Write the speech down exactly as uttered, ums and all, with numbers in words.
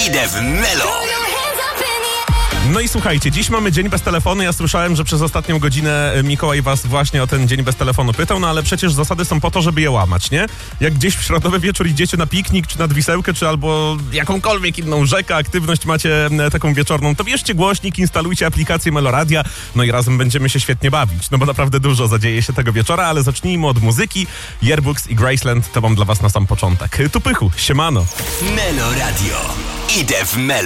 Idę w Melo. No i słuchajcie, dziś mamy dzień bez telefonu. Ja słyszałem, że przez ostatnią godzinę Mikołaj was właśnie o ten dzień bez telefonu pytał, no ale przecież zasady są po to, żeby je łamać, nie? Jak gdzieś w środowy wieczór idziecie na piknik, czy nad Wisełkę, czy albo jakąkolwiek inną rzekę, aktywność macie taką wieczorną, to bierzcie głośnik, instalujcie aplikację Meloradia, no i razem będziemy się świetnie bawić, no bo naprawdę dużo zadzieje się tego wieczora, ale zacznijmy od muzyki. Yearbooks i Graceland to mam dla was na sam początek. Tu Pychu, siemano. Melo Radio. Idę w Melo.